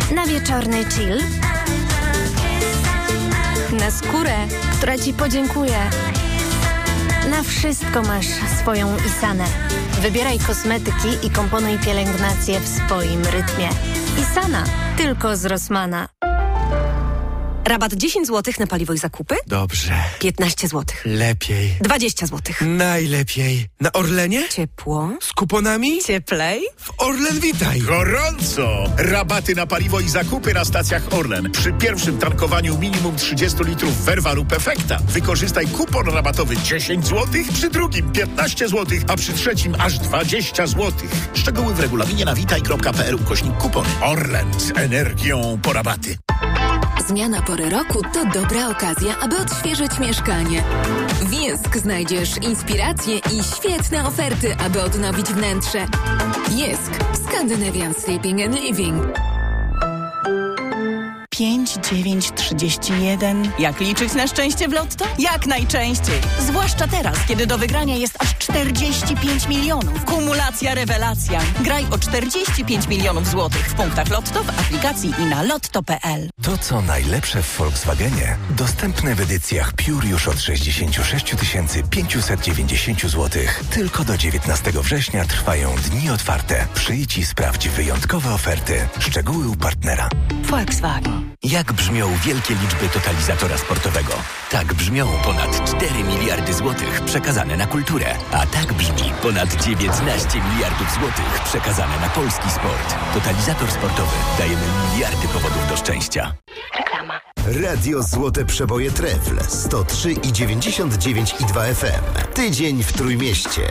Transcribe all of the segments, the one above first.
Na wieczorny chill. Na skórę, która Ci podziękuje. Na wszystko masz swoją Isanę. Wybieraj kosmetyki i komponuj pielęgnację w swoim rytmie. Isana, tylko z Rossmana. Rabat 10 zł na paliwo i zakupy? Dobrze. 15 zł. Lepiej. 20 zł. Najlepiej. Na Orlenie? Ciepło. Z kuponami? Cieplej. W Orlen Witaj. Gorąco! Rabaty na paliwo i zakupy na stacjach Orlen. Przy pierwszym tankowaniu minimum 30 litrów Verva lub Efekta wykorzystaj kupon rabatowy 10 zł, przy drugim 15 zł, a przy trzecim aż 20 zł. Szczegóły w regulaminie na witaj.pl/kupony. Orlen z energią po rabaty. Zmiana pory roku to dobra okazja, aby odświeżyć mieszkanie. W Jesk znajdziesz inspiracje i świetne oferty, aby odnowić wnętrze. Jesk. Scandinavian Sleeping and Living. 5931. Jak liczyć na szczęście w Lotto? Jak najczęściej. Zwłaszcza teraz, kiedy do wygrania jest aż 45 milionów. Kumulacja rewelacja. Graj o 45 milionów złotych w punktach Lotto, w aplikacji i na lotto.pl. To, co najlepsze w Volkswagenie, dostępne w edycjach Pure już od 66 590 zł. Tylko do 19 września trwają dni otwarte. Przyjdź i sprawdź wyjątkowe oferty. Szczegóły u partnera. Volkswagen. Jak brzmią wielkie liczby totalizatora sportowego? Tak brzmią ponad 4 miliardy złotych przekazane na kulturę. A tak brzmi ponad 19 miliardów złotych przekazane na polski sport. Totalizator sportowy. Dajemy miliardy powodów do szczęścia. Reklama. Radio Złote Przeboje Trefl 103,99,2 FM. Tydzień w Trójmieście.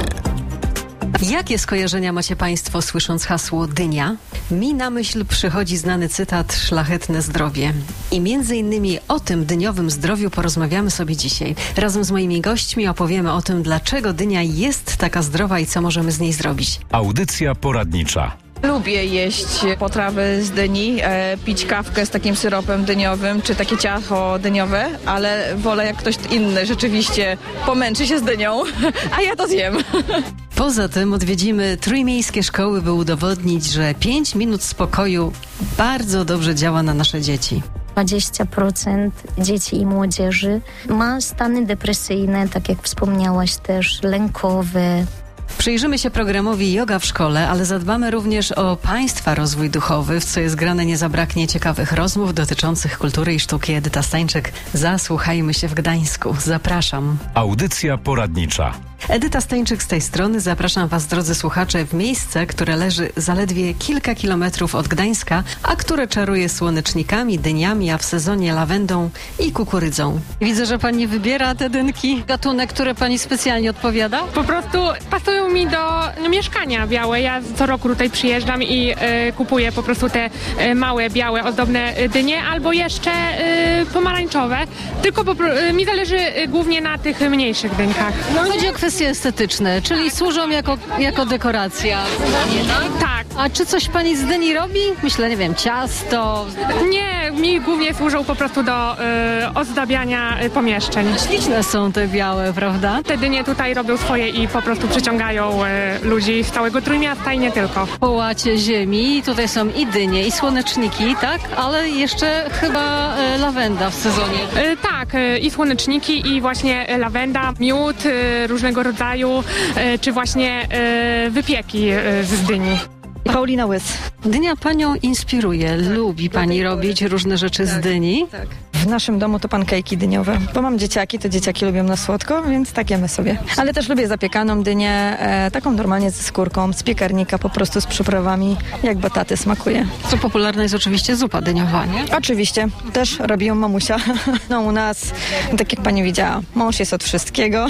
Jakie skojarzenia macie Państwo, słysząc hasło dynia? Mi na myśl przychodzi znany cytat Szlachetne zdrowie. I między innymi o tym dyniowym zdrowiu porozmawiamy sobie dzisiaj. Razem z moimi gośćmi opowiemy o tym, dlaczego dynia jest taka zdrowa i co możemy z niej zrobić. Audycja poradnicza. Lubię jeść potrawy z dyni, pić kawkę z takim syropem dyniowym, czy takie ciasto dyniowe, ale wolę jak ktoś inny rzeczywiście pomęczy się z dynią, a ja to zjem. Poza tym odwiedzimy trójmiejskie szkoły, by udowodnić, że 5 minut spokoju bardzo dobrze działa na nasze dzieci. 20% dzieci i młodzieży ma stany depresyjne, tak jak wspomniałaś też, lękowe. Przyjrzymy się programowi Yoga w szkole, ale zadbamy również o Państwa rozwój duchowy, w co jest grane nie zabraknie ciekawych rozmów dotyczących kultury i sztuki. Edyta Stańczyk, zasłuchajmy się w Gdańsku. Zapraszam. Audycja poradnicza. Edyta Stańczyk z tej strony. Zapraszam Was, drodzy słuchacze, w miejsce, które leży zaledwie kilka kilometrów od Gdańska, a które czaruje słonecznikami, dyniami, a w sezonie lawendą i kukurydzą. Widzę, że Pani wybiera te dynki, gatunek, który Pani specjalnie odpowiada. Po prostu pasują mi do mieszkania białe. Ja co roku tutaj przyjeżdżam i kupuję po prostu te małe, białe, ozdobne dynie, albo jeszcze pomarańczowe. Tylko mi zależy głównie na tych mniejszych dynkach. Chodzi o kwestie estetyczne, czyli służą jako dekoracja. Tak. A czy coś Pani z dyni robi? Myślę, nie wiem, ciasto? Nie, mi głównie służą po prostu do ozdabiania pomieszczeń. Śliczne są te białe, prawda? Te dynie tutaj robią swoje i po prostu przyciągają ludzi z całego Trójmiasta i nie tylko. Po łacie ziemi, tutaj są i dynie, i słoneczniki, tak? Ale jeszcze chyba lawenda w sezonie. Tak, i słoneczniki, i właśnie lawenda, miód różnego rodzaju, czy właśnie wypieki z dyni. Paulina Łys. Dynia Panią inspiruje. Lubi Pani robić różne rzeczy z dyni? Tak. W naszym domu to pankejki dyniowe, bo mam dzieciaki, to dzieciaki lubią na słodko, więc tak jemy sobie. Ale też lubię zapiekaną dynię, taką normalnie ze skórką, z piekarnika, po prostu z przyprawami, jak bataty smakuje. Co popularna jest oczywiście zupa dyniowa, nie? Oczywiście, też robi ją mamusia. No u nas, tak jak Pani widziała, mąż jest od wszystkiego.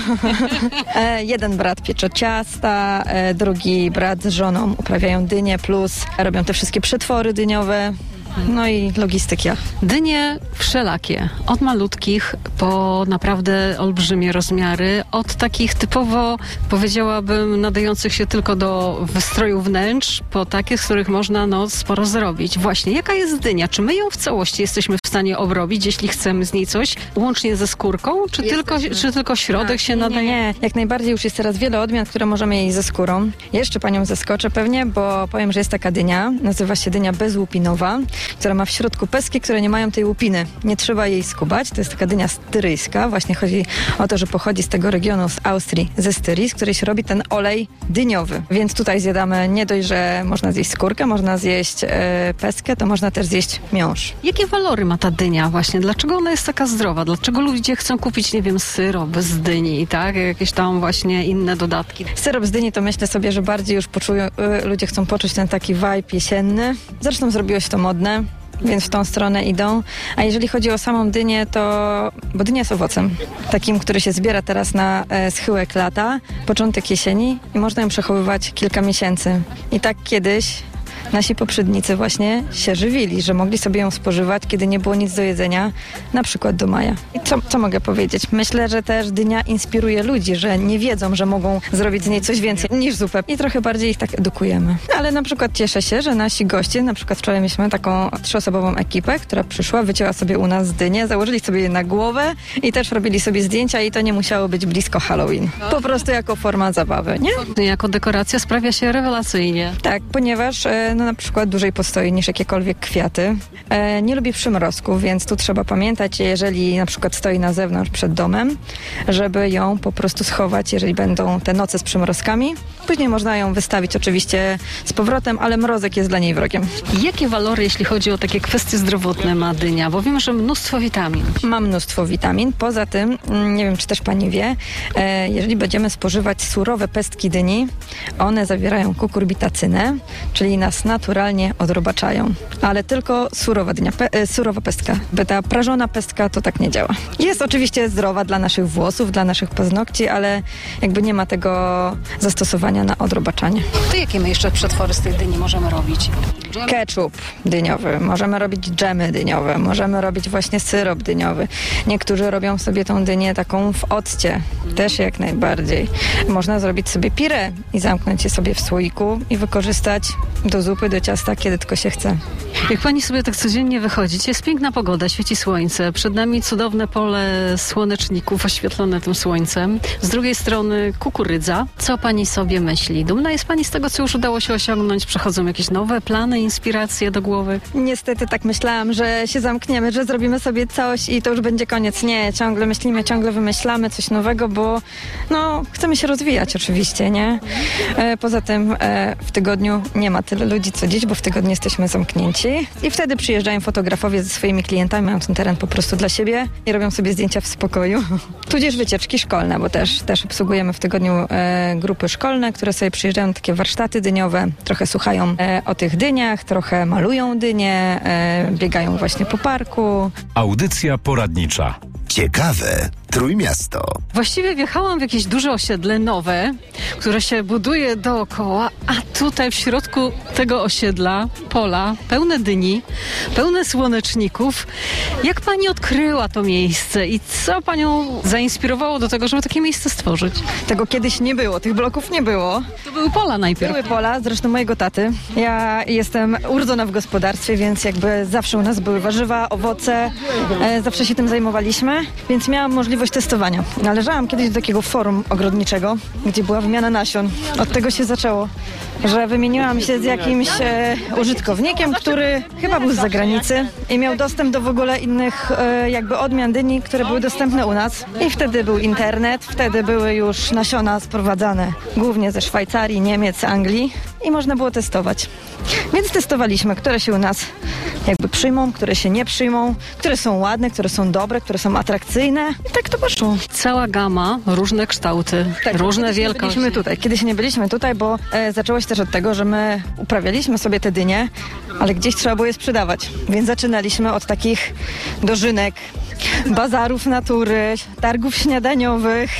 Jeden brat piecze ciasta, drugi brat z żoną uprawiają dynię, plus robią te wszystkie przetwory dyniowe. No i logistyka. Dynie wszelakie. Od malutkich po naprawdę olbrzymie rozmiary. Od takich typowo, powiedziałabym, nadających się tylko do wystroju wnętrz, po takie, z których można sporo zrobić. Właśnie, jaka jest dynia? Czy my ją w całości jesteśmy w stanie obrobić, jeśli chcemy z niej coś, łącznie ze skórką? Czy tylko środek się nadaje? Nie, jak najbardziej już jest teraz wiele odmian, które możemy jeść ze skórą. Jeszcze Panią zaskoczę pewnie, bo powiem, że jest taka dynia, nazywa się dynia bezłupinowa. która ma w środku pestki, które nie mają tej łupiny. Nie trzeba jej skubać, to jest taka dynia styryjska. Właśnie chodzi o to, że pochodzi z tego regionu, z Austrii, ze Styrii, z której się robi ten olej dyniowy. Więc tutaj zjadamy nie dość, że można zjeść skórkę, można zjeść pestkę, to można też zjeść miąższ. Jakie walory ma ta dynia właśnie? Dlaczego ona jest taka zdrowa? Dlaczego ludzie chcą kupić, nie wiem, syrop z dyni, tak? Jakieś tam właśnie inne dodatki? Syrop z dyni to myślę sobie, że bardziej już ludzie chcą poczuć ten taki vibe jesienny. Zresztą zrobiło się to modne, więc w tą stronę idą. A jeżeli chodzi o samą dynię, bo dynia jest owocem, takim, który się zbiera teraz na schyłek lata, początek jesieni i można ją przechowywać kilka miesięcy. I tak kiedyś nasi poprzednicy właśnie się żywili, że mogli sobie ją spożywać, kiedy nie było nic do jedzenia, na przykład do maja. I co mogę powiedzieć? Myślę, że też dynia inspiruje ludzi, że nie wiedzą, że mogą zrobić z niej coś więcej niż zupę i trochę bardziej ich tak edukujemy. Ale na przykład cieszę się, że nasi goście, na przykład wczoraj mieliśmy taką 3-osobową ekipę, która przyszła, wycięła sobie u nas dynię, założyli sobie je na głowę i też robili sobie zdjęcia i to nie musiało być blisko Halloween. Po prostu jako forma zabawy, nie? Jako dekoracja sprawia się rewelacyjnie. Tak, ponieważ na przykład dłużej postoi niż jakiekolwiek kwiaty. Nie lubi przymrozków, więc tu trzeba pamiętać, jeżeli na przykład stoi na zewnątrz przed domem, żeby ją po prostu schować, jeżeli będą te noce z przymrozkami. Później można ją wystawić oczywiście z powrotem, ale mrozek jest dla niej wrogiem. Jakie walory, jeśli chodzi o takie kwestie zdrowotne, ma dynia? Bo wiemy, że mnóstwo witamin. Ma mnóstwo witamin. Poza tym, nie wiem, czy też pani wie, jeżeli będziemy spożywać surowe pestki dyni, one zawierają kukurbitacynę, czyli nas naturalnie odrobaczają. Ale tylko surowa dynia, surowa pestka. Ta prażona pestka to tak nie działa. Jest oczywiście zdrowa dla naszych włosów, dla naszych paznokci, ale jakby nie ma tego zastosowania na odrobaczanie. To jakie my jeszcze przetwory z tej dyni możemy robić? Ketchup dyniowy, możemy robić dżemy dyniowe, możemy robić właśnie syrop dyniowy. Niektórzy robią sobie tą dynię taką w occie, też jak najbardziej. Można zrobić sobie pire i zamknąć je sobie w słoiku i wykorzystać do zupy, do ciasta, kiedy tylko się chce. Jak pani sobie tak codziennie wychodzi, jest piękna pogoda, świeci słońce, przed nami cudowne pole słoneczników oświetlone tym słońcem, z drugiej strony kukurydza. Co pani sobie myśli? Dumna jest pani z tego, co już udało się osiągnąć? Przechodzą jakieś nowe plany, inspiracje do głowy? Niestety tak myślałam, że się zamkniemy, że zrobimy sobie coś i to już będzie koniec. Nie, ciągle myślimy, ciągle wymyślamy coś nowego, bo chcemy się rozwijać oczywiście, nie? Poza tym w tygodniu nie ma tyle ludzi co dziś, bo w tygodniu jesteśmy zamknięci i wtedy przyjeżdżają fotografowie ze swoimi klientami, mają ten teren po prostu dla siebie i robią sobie zdjęcia w spokoju. Tudzież wycieczki szkolne, bo też obsługujemy w tygodniu grupy szkolne, które sobie przyjeżdżają na takie warsztaty dyniowe, trochę słuchają o tych dyniach, trochę malują dynie, biegają właśnie po parku. Audycja poradnicza. Ciekawe Trójmiasto. Właściwie wjechałam w jakieś duże osiedle nowe, które się buduje dookoła, a tutaj w środku tego osiedla pola pełne dyni, pełne słoneczników. Jak pani odkryła to miejsce i co panią zainspirowało do tego, żeby takie miejsce stworzyć? Tego kiedyś nie było, tych bloków nie było. To były pola najpierw. Były pola, zresztą mojego taty. Ja jestem urodzona w gospodarstwie, więc jakby zawsze u nas były warzywa, owoce, zawsze się tym zajmowaliśmy, więc miałam możliwość testowania. Należałam kiedyś do takiego forum ogrodniczego, gdzie była wymiana nasion. Od tego się zaczęło, że wymieniłam się z jakimś użytkownikiem, który chyba był z zagranicy i miał dostęp do w ogóle innych jakby odmian dyni, które były dostępne u nas. I wtedy był internet, wtedy były już nasiona sprowadzane głównie ze Szwajcarii, Niemiec, Anglii i można było testować. Więc testowaliśmy, które się u nas jakby przyjmą, które się nie przyjmą, które są ładne, które są dobre, które są atrakcyjne. I tak to poszło. Cała gama, różne kształty, różne wielkości. Kiedyś nie byliśmy tutaj, bo zaczęło się też od tego, że my uprawialiśmy sobie te dynie, ale gdzieś trzeba było je sprzedawać. Więc zaczynaliśmy od takich dożynek, bazarów natury, targów śniadaniowych,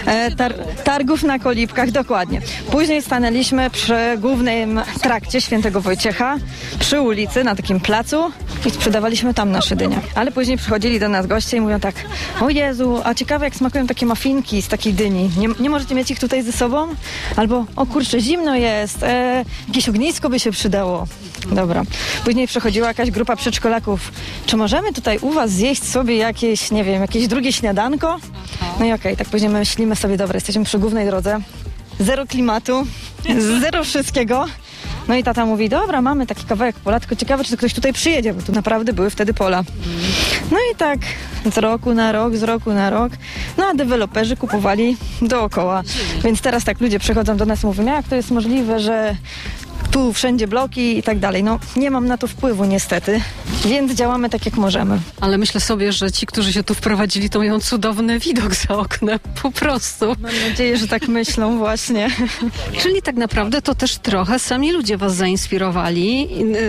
targów na kolibkach, dokładnie. Później stanęliśmy przy głównym trakcie Świętego Wojciecha, przy ulicy, na takim placu i sprzedawaliśmy tam nasze dynie. Ale później przychodzili do nas goście i mówią tak: o Jezu, a ciekawe jak smakują takie muffinki z takiej dyni. Nie możecie mieć ich tutaj ze sobą? Albo, o kurczę, zimno jest, jakieś ognisko by się przydało. Dobra. Później przychodziła jakaś grupa przedszkolaków. Czy możemy tutaj u was zjeść sobie jakieś, nie wiem, jakieś drugie śniadanko? No i okej, tak później myślimy sobie, dobra, jesteśmy przy głównej drodze. Zero klimatu, zero wszystkiego. No i tata mówi, dobra, mamy taki kawałek pola, tylko ciekawe, czy ktoś tutaj przyjedzie, bo tu naprawdę były wtedy pola. No i tak z roku na rok, no a deweloperzy kupowali dookoła. Więc teraz tak ludzie przychodzą do nas i mówią, jak to jest możliwe, że tu wszędzie bloki i tak dalej. No nie mam na to wpływu niestety, więc działamy tak jak możemy. Ale myślę sobie, że ci, którzy się tu wprowadzili, to mają cudowny widok za oknem, po prostu. Mam nadzieję, że tak myślą właśnie. Czyli tak naprawdę to też trochę sami ludzie was zainspirowali.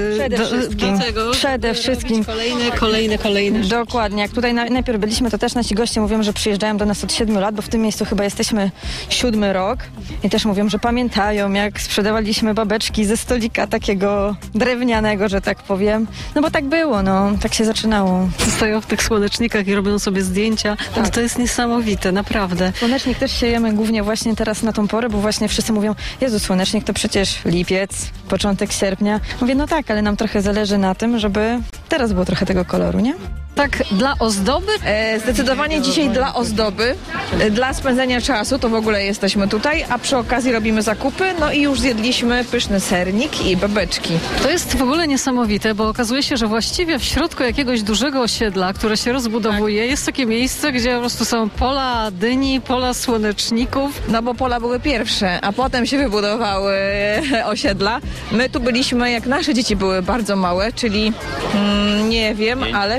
Przede wszystkim. Kolejne. Dokładnie. Jak tutaj najpierw byliśmy, to też nasi goście mówią, że przyjeżdżają do nas od 7 lat, bo w tym miejscu chyba jesteśmy 7 rok. I też mówią, że pamiętają, jak sprzedawaliśmy babeczki ze stolika takiego drewnianego, że tak powiem. No bo tak było, no. Tak się zaczynało. Stoją w tych słonecznikach i robią sobie zdjęcia. Tak. No to jest niesamowite, naprawdę. Słonecznik też siejemy głównie właśnie teraz na tą porę, bo właśnie wszyscy mówią, Jezu, słonecznik to przecież lipiec, początek sierpnia. Mówię, no tak, ale nam trochę zależy na tym, żeby teraz było trochę tego koloru, nie? Tak, dla ozdoby? Zdecydowanie dzisiaj dla ozdoby, dla spędzenia czasu, to w ogóle jesteśmy tutaj, a przy okazji robimy zakupy, no i już zjedliśmy pyszny sernik i babeczki. To jest w ogóle niesamowite, bo okazuje się, że właściwie w środku jakiegoś dużego osiedla, które się rozbudowuje, jest takie miejsce, gdzie po prostu są pola dyni, pola słoneczników. No bo pola były pierwsze, a potem się wybudowały osiedla. My tu byliśmy, jak nasze dzieci były bardzo małe, czyli nie wiem, ale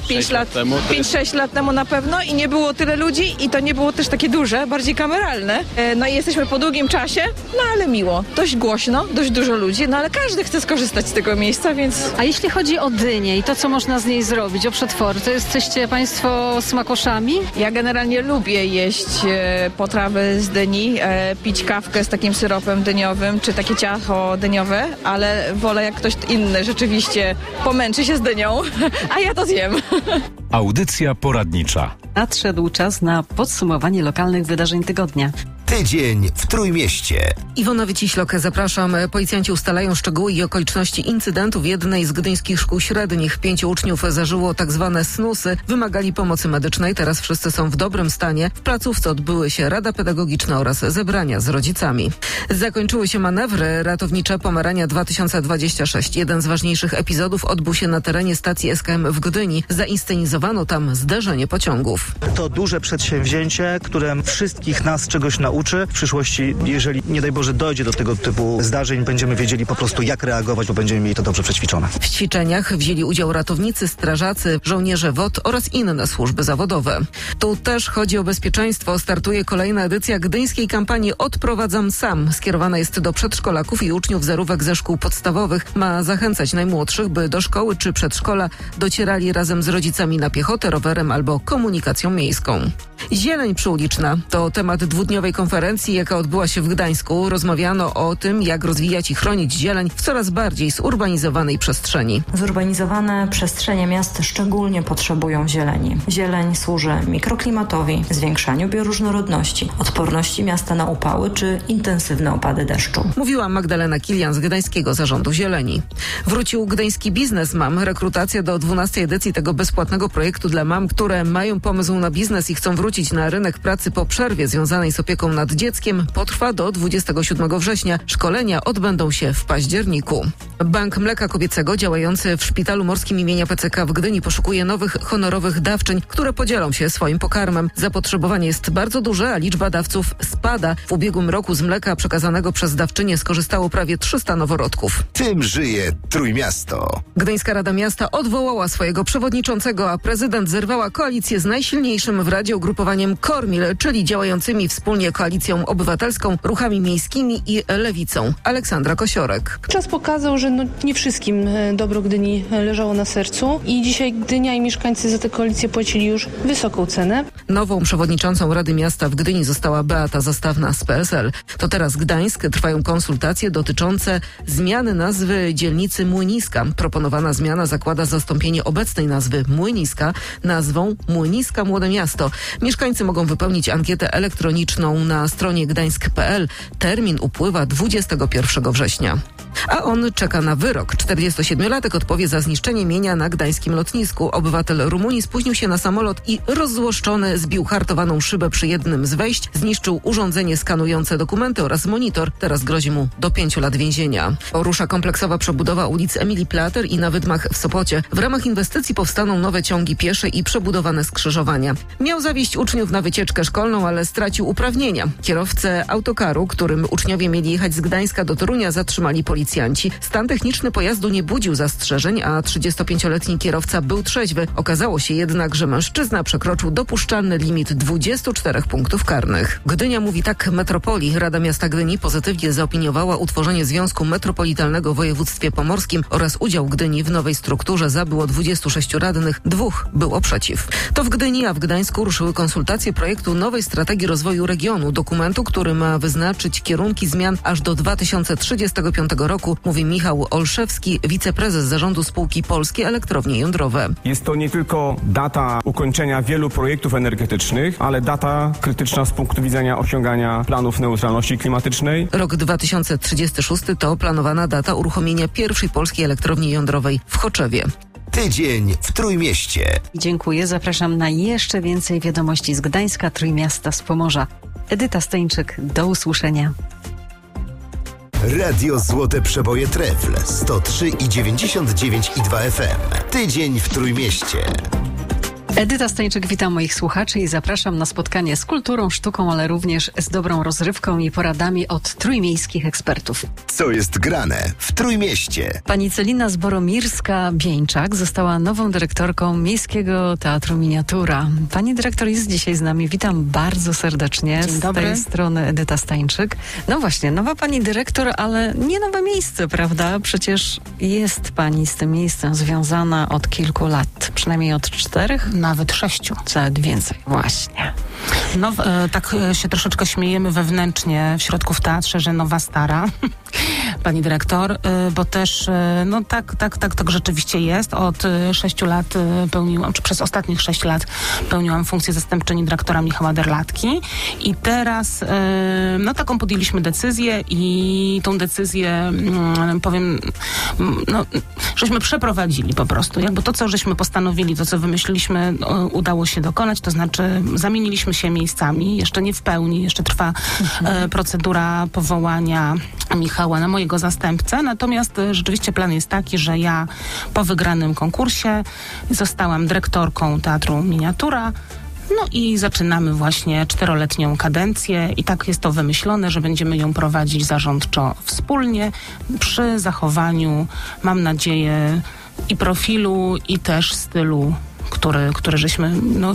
5-6 lat temu na pewno i nie było tyle ludzi i to nie było też takie duże, bardziej kameralne. No i jesteśmy po długim czasie, no ale miło. Dość głośno, dość dużo ludzi, no ale każdy chce skorzystać z tego miejsca, więc... A jeśli chodzi o dynię i to, co można z niej zrobić, o przetwory, to jesteście państwo smakoszami? Ja generalnie lubię jeść potrawy z dyni, pić kawkę z takim syropem dyniowym, czy takie ciasto dyniowe, ale wolę jak ktoś inny rzeczywiście pomęczy się z dynią, a ja to zjem. Audycja poradnicza. Nadszedł czas na podsumowanie lokalnych wydarzeń tygodnia. Tydzień w Trójmieście. Iwona Wyciślok, zapraszam. Policjanci ustalają szczegóły i okoliczności incydentu w jednej z gdyńskich szkół średnich. 5 uczniów zażyło tak zwane snusy, wymagali pomocy medycznej. Teraz wszyscy są w dobrym stanie. W placówce odbyły się rada pedagogiczna oraz zebrania z rodzicami. Zakończyły się manewry ratownicze Pomerania 2026. Jeden z ważniejszych epizodów odbył się na terenie stacji SKM w Gdyni. Zainscenizowano tam zderzenie pociągów. To duże przedsięwzięcie, które wszystkich nas czegoś nauczy. W przyszłości, jeżeli nie daj Boże dojdzie do tego typu zdarzeń, będziemy wiedzieli po prostu jak reagować, bo będziemy mieli to dobrze przećwiczone. W ćwiczeniach wzięli udział ratownicy, strażacy, żołnierze WOT oraz inne służby zawodowe. Tu też chodzi o bezpieczeństwo. Startuje kolejna edycja gdyńskiej kampanii Odprowadzam sam. Skierowana jest do przedszkolaków i uczniów zerówek ze szkół podstawowych. Ma zachęcać najmłodszych, by do szkoły czy przedszkola docierali razem z rodzicami na piechotę, rowerem albo komunikacją miejską. Zieleń przyuliczna to temat dwudniowej konferencji, jaka odbyła się w Gdańsku. Rozmawiano o tym, jak rozwijać i chronić zieleń w coraz bardziej zurbanizowanej przestrzeni. Zurbanizowane przestrzenie miast szczególnie potrzebują zieleni. Zieleń służy mikroklimatowi, zwiększaniu bioróżnorodności, odporności miasta na upały czy intensywne opady deszczu. Mówiła Magdalena Kilian z Gdańskiego Zarządu Zieleni. Wrócił gdański biznes mam. Rekrutacja do 12. edycji tego bezpłatnego projektu dla mam, które mają pomysł na biznes i chcą wrócić na rynek pracy po przerwie związanej z opieką nad dzieckiem, potrwa do 27 września. Szkolenia odbędą się w październiku. Bank Mleka Kobiecego działający w Szpitalu Morskim imienia PCK w Gdyni poszukuje nowych honorowych dawczyń, które podzielą się swoim pokarmem. Zapotrzebowanie jest bardzo duże, a liczba dawców spada. W ubiegłym roku z mleka przekazanego przez dawczynię skorzystało prawie 300 noworodków. Tym żyje Trójmiasto. Gdańska Rada Miasta odwołała swojego przewodniczącego, a prezydent zerwała koalicję z najsilniejszym w Radzie ugrupowaniem Kormil, czyli działającymi wspólnie Koalicją Obywatelską, ruchami miejskimi i Lewicą. Aleksandra Kosiorek. Czas pokazał, że nie wszystkim dobro Gdyni leżało na sercu i dzisiaj Gdynia i mieszkańcy za tę koalicję płacili już wysoką cenę. Nową przewodniczącą Rady Miasta w Gdyni została Beata Zastawna z PSL. To teraz Gdańsk. Trwają konsultacje dotyczące zmiany nazwy dzielnicy Młyniska. Proponowana zmiana zakłada zastąpienie obecnej nazwy Młyniska nazwą Młyniska Młode Miasto. Mieszkańcy mogą wypełnić ankietę elektroniczną na stronie gdańsk.pl. Termin upływa 21 września. A on czeka na wyrok. 47-latek odpowie za zniszczenie mienia na gdańskim lotnisku. Obywatel Rumunii spóźnił się na samolot i rozzłoszczony zbił hartowaną szybę przy jednym z wejść, zniszczył urządzenie skanujące dokumenty oraz monitor. Teraz grozi mu do 5 lat więzienia. Rusza kompleksowa przebudowa ulic Emilii Plater i na Wydmach w Sopocie. W ramach inwestycji powstaną nowe ciągi piesze i przebudowane skrzyżowania. Miał zawieźć uczniów na wycieczkę szkolną, ale stracił uprawnienia. Kierowcę autokaru, którym uczniowie mieli jechać z Gdańska do Torunia, zatrzymali policjanci. Stan techniczny pojazdu nie budził zastrzeżeń, a 35-letni kierowca był trzeźwy. Okazało się jednak, że mężczyzna przekroczył dopuszczalny limit 24 punktów karnych. Gdynia mówi tak metropolii. Rada Miasta Gdyni pozytywnie zaopiniowała utworzenie Związku Metropolitalnego w województwie pomorskim oraz udział Gdyni w nowej strukturze. Za było 26 radnych, 2 było przeciw. To w Gdyni, a w Gdańsku ruszyły konsultacje projektu nowej strategii rozwoju regionu, dokumentu, który ma wyznaczyć kierunki zmian aż do 2035 roku, mówi Michał Olszewski, wiceprezes zarządu spółki Polskie Elektrownie Jądrowe. Jest to nie tylko data ukończenia wielu projektów energetycznych, ale data krytyczna z punktu widzenia osiągania planów neutralności klimatycznej. Rok 2036 to planowana data uruchomienia pierwszej polskiej elektrowni jądrowej w Choczewie. Tydzień w Trójmieście. Dziękuję. Zapraszam na jeszcze więcej wiadomości z Gdańska, Trójmiasta, z Pomorza. Edyta Stańczyk, do usłyszenia. Radio Złote Przeboje Trefl 103,99,2 FM. Tydzień w Trójmieście. Edyta Stańczyk, witam moich słuchaczy i zapraszam na spotkanie z kulturą, sztuką, ale również z dobrą rozrywką i poradami od trójmiejskich ekspertów. Co jest grane w Trójmieście? Pani Celina Zboromirska-Bieńczak została nową dyrektorką Miejskiego Teatru Miniatura. Pani dyrektor jest dzisiaj z nami. Witam bardzo serdecznie. Dzień dobry. Z tej strony Edyta Stańczyk. No właśnie, nowa pani dyrektor, ale nie nowe miejsce, prawda? Przecież jest pani z tym miejscem związana od kilku lat, przynajmniej od 4. Nawet 6. Nawet więcej, właśnie. No, tak się troszeczkę śmiejemy wewnętrznie w środku w teatrze, że nowa stara pani dyrektor, bo też no tak rzeczywiście jest. Od 6 lat pełniłam, czy przez ostatnich 6 lat pełniłam funkcję zastępczyni dyrektora Michała Derlatki i teraz no taką podjęliśmy decyzję i tą decyzję powiem, no żeśmy przeprowadzili po prostu. Jakby to, co żeśmy postanowili, to, co wymyśliliśmy, udało się dokonać, to znaczy zamieniliśmy się miejscami, jeszcze nie w pełni, jeszcze trwa procedura powołania Michała na mojego zastępcę, natomiast rzeczywiście plan jest taki, że ja po wygranym konkursie zostałam dyrektorką Teatru Miniatura. No i zaczynamy właśnie 4-letnią kadencję i tak jest to wymyślone, że będziemy ją prowadzić zarządczo wspólnie przy zachowaniu, mam nadzieję, i profilu, i też stylu, który żeśmy,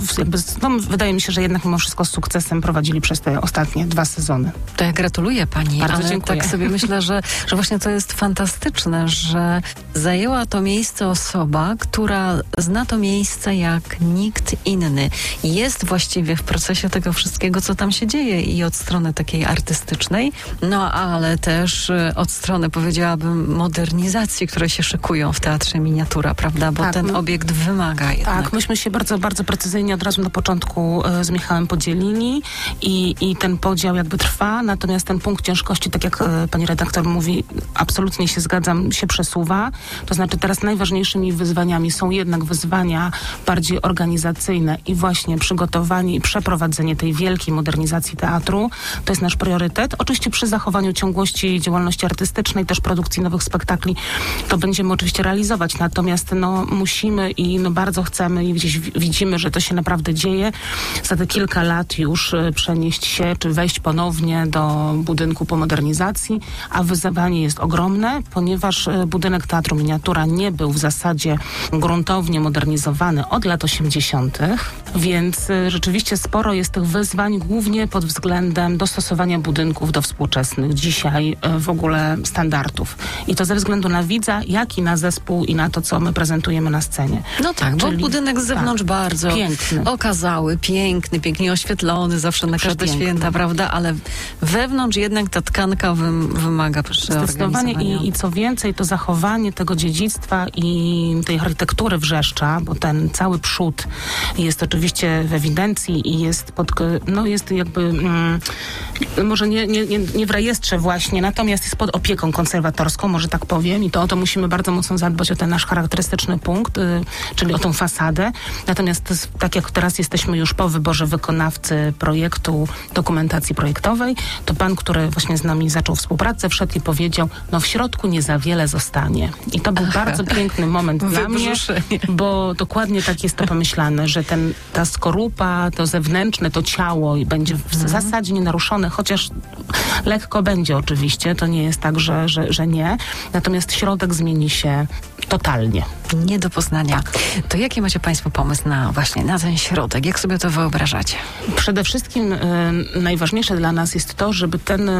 wydaje mi się, że jednak mimo wszystko z sukcesem prowadzili przez te ostatnie 2 sezony. To ja gratuluję pani, bardzo ale dziękuję. Tak sobie myślę, że właśnie to jest fantastyczne, że zajęła to miejsce osoba, która zna to miejsce jak nikt inny. Jest właściwie w procesie tego wszystkiego, co tam się dzieje i od strony takiej artystycznej, no ale też od strony, powiedziałabym, modernizacji, które się szykują w Teatrze Miniatura, prawda? Bo tak, ten obiekt wymaga jednak. Tak, myśmy się bardzo, bardzo precyzyjnie od razu na początku z Michałem podzielili i ten podział jakby trwa, natomiast ten punkt ciężkości, tak jak pani redaktor mówi, absolutnie się zgadzam, się przesuwa. To znaczy teraz najważniejszymi wyzwaniami są jednak wyzwania bardziej organizacyjne i właśnie przygotowanie i przeprowadzenie tej wielkiej modernizacji teatru. To jest nasz priorytet. Oczywiście przy zachowaniu ciągłości działalności artystycznej, też produkcji nowych spektakli, to będziemy oczywiście realizować. Natomiast musimy i bardzo chcemy i gdzieś widzimy, że to się naprawdę dzieje. Za te kilka lat już przenieść się, czy wejść ponownie do budynku po modernizacji, a wyzwanie jest ogromne, ponieważ budynek Teatru Miniatura nie był w zasadzie gruntownie modernizowany od lat 80., więc rzeczywiście sporo jest tych wyzwań, głównie pod względem dostosowania budynków do współczesnych dzisiaj w ogóle standardów. I to ze względu na widza, jak i na zespół i na to, co my prezentujemy na scenie. No tak, bo budynek z zewnątrz bardzo piękny, okazały, pięknie oświetlony, zawsze na każde święta, prawda? Ale wewnątrz jednak ta tkanka wymaga zdecydowanie i co więcej, to zachowanie tego dziedzictwa i tej architektury Wrzeszcza, bo ten cały przód jest oczywiście w ewidencji i jest jest jakby może nie w rejestrze właśnie, natomiast jest pod opieką konserwatorską, może tak powiem, i to o to musimy bardzo mocno zadbać, o ten nasz charakterystyczny punkt, czyli o tą fasadę. Natomiast tak jak teraz jesteśmy już po wyborze wykonawcy projektu, dokumentacji projektowej, to pan, który właśnie z nami zaczął współpracę, wszedł i powiedział, w środku nie za wiele zostanie. I to był bardzo piękny moment dla mnie, bo dokładnie tak jest to pomyślane, że ta skorupa, to zewnętrzne, to ciało będzie w zasadzie nienaruszone, chociaż lekko będzie oczywiście, to nie jest tak, że nie. Natomiast środek zmieni się totalnie. Nie do poznania. To jaki macie Państwo pomysł na ten środek? Jak sobie to wyobrażacie? Przede wszystkim najważniejsze dla nas jest to, żeby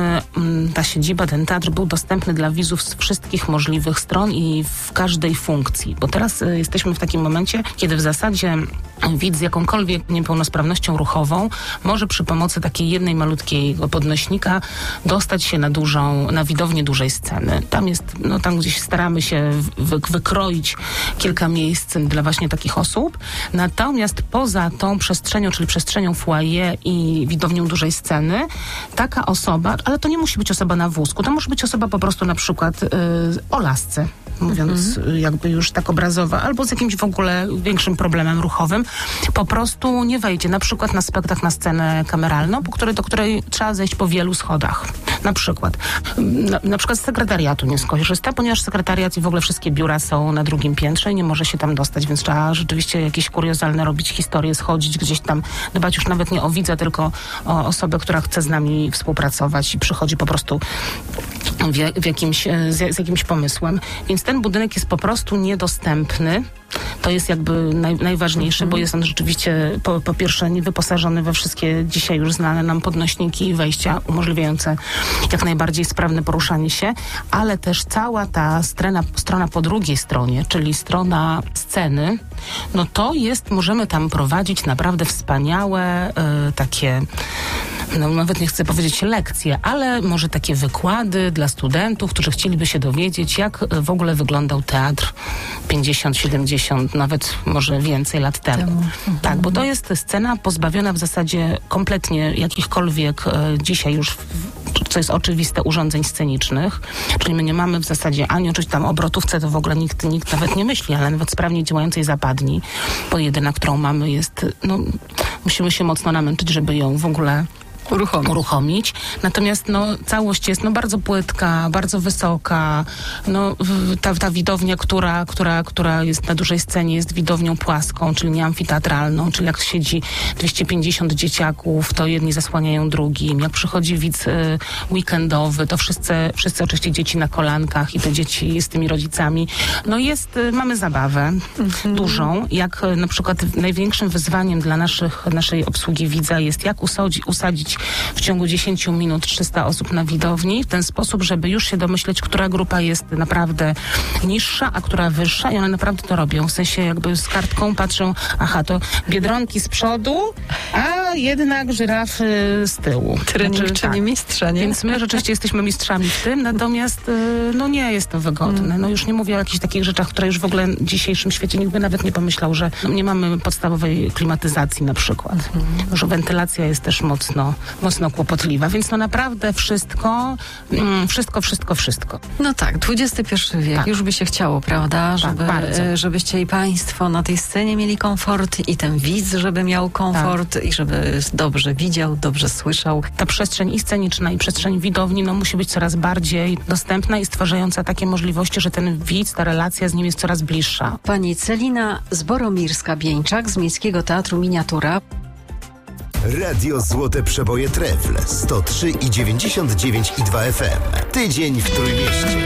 ta siedziba, ten teatr był dostępny dla widzów z wszystkich możliwych stron i w każdej funkcji. Bo teraz jesteśmy w takim momencie, kiedy w zasadzie widz z jakąkolwiek niepełnosprawnością ruchową może przy pomocy takiej jednej malutkiego podnośnika dostać się na widownię dużej sceny. Tam gdzieś staramy się wykroić kilka miejsc dla właśnie takich osób. Natomiast poza tą przestrzenią, czyli przestrzenią foyer i widownią dużej sceny, taka osoba, ale to nie musi być osoba na wózku, to może być osoba po prostu na przykład o lasce, mówiąc jakby już tak obrazowo, albo z jakimś w ogóle większym problemem ruchowym, po prostu nie wejdzie na przykład na spektakl, na scenę kameralną, do której trzeba zejść po wielu schodach. Na przykład. Na przykład z sekretariatu nie skorzysta, ponieważ sekretariat i w ogóle wszystkie biura są na drugim piętrze i nie może się tam dostać, więc trzeba rzeczywiście jakieś kuriozalne robić historie, schodzić gdzieś tam, dbać już nawet nie o widza, tylko o osobę, która chce z nami współpracować i przychodzi po prostu z jakimś pomysłem. Więc ten budynek jest po prostu niedostępny. To jest jakby najważniejsze, bo jest on rzeczywiście po pierwsze niewyposażony we wszystkie dzisiaj już znane nam podnośniki i wejścia umożliwiające jak najbardziej sprawne poruszanie się, ale też cała ta strona po drugiej stronie, czyli strona sceny, możemy tam prowadzić naprawdę wspaniałe takie, nawet nie chcę powiedzieć lekcje, ale może takie wykłady dla studentów, którzy chcieliby się dowiedzieć, jak w ogóle wyglądał teatr 50, 70, nawet może więcej lat temu. Tak, bo to jest scena pozbawiona w zasadzie kompletnie jakichkolwiek dzisiaj już, co jest oczywiste, urządzeń scenicznych, czyli my nie mamy w zasadzie ani oczywiście tam obrotówce, to w ogóle nikt nawet nie myśli, ale nawet sprawnie działającej zapadni, bo jedyna, którą mamy jest, musimy się mocno namęczyć, żeby ją w ogóle uruchomić. Natomiast całość jest bardzo płytka, bardzo wysoka. Ta widownia, która jest na dużej scenie, jest widownią płaską, czyli nie amfiteatralną, czyli jak siedzi 250 dzieciaków, to jedni zasłaniają drugim. Jak przychodzi widz weekendowy, to wszyscy oczywiście dzieci na kolankach i te dzieci z tymi rodzicami. Mamy zabawę dużą. Jak na przykład największym wyzwaniem dla naszej obsługi widza jest, jak usadzić w ciągu 10 minut 300 osób na widowni w ten sposób, żeby już się domyśleć, która grupa jest naprawdę niższa, a która wyższa i one naprawdę to robią. W sensie jakby z kartką patrzą, to biedronki z przodu, a jednak żyrafy z tyłu. Trening czyni mistrza, nie? Więc my rzeczywiście jesteśmy mistrzami w tym, natomiast nie jest to wygodne. Już nie mówię o jakichś takich rzeczach, które już w ogóle w dzisiejszym świecie nikt by nawet nie pomyślał, że nie mamy podstawowej klimatyzacji na przykład. Że wentylacja jest też mocno kłopotliwa, więc naprawdę wszystko. No tak, XXI wiek, tak. Już by się chciało, prawda? Żebyście i Państwo na tej scenie mieli komfort i ten widz, żeby miał komfort i żeby dobrze widział, dobrze słyszał. Ta przestrzeń i sceniczna, i przestrzeń widowni musi być coraz bardziej dostępna i stwarzająca takie możliwości, że ten widz, ta relacja z nim jest coraz bliższa. Pani Celina Zboromirska-Bieńczak z Miejskiego Teatru Miniatura. Radio Złote Przeboje Trefl 103,99 i 2 FM. Tydzień w Trójmieście.